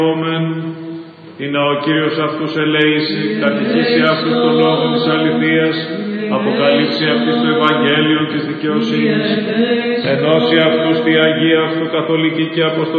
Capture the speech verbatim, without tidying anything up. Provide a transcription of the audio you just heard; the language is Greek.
είναι ο Κύριος αυτούς ελέηση, κατηχήσει αυτούς των λόγων της αληθείας, αποκαλύψει αυτής το Ευαγγέλιο της δικαιοσύνης, ενώσει αυτούς τη Αγία αυτού καθολική και αποστολική